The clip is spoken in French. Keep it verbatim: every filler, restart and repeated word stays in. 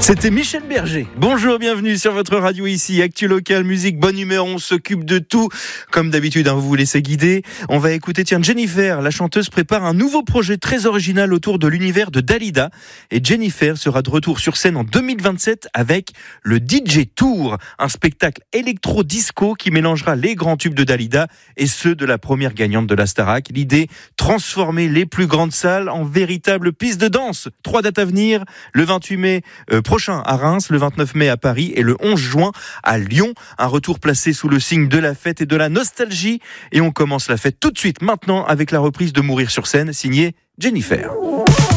C'était Michel Berger. Bonjour, bienvenue sur votre radio ici, Actu Local, musique, bonne humeur, on s'occupe de tout. Comme d'habitude, hein, vous vous laissez guider. On va écouter, tiens, Jennifer, la chanteuse prépare un nouveau projet très original autour de l'univers de Dalida. Et Jennifer sera de retour sur scène en deux mille vingt-sept avec le D J Tour, un spectacle électro-disco qui mélangera les grands tubes de Dalida et ceux de la première gagnante de la Starac. L'idée, transformer les plus grandes salles en véritables pistes de danse. Trois dates à venir, le vingt-huit mai euh, prochain à Reims, le vingt-neuf mai à Paris et le onze juin à Lyon. Un retour placé sous le signe de la fête et de la nostalgie. Et on commence la fête tout de suite maintenant avec la reprise de Mourir sur scène, signée Jennifer.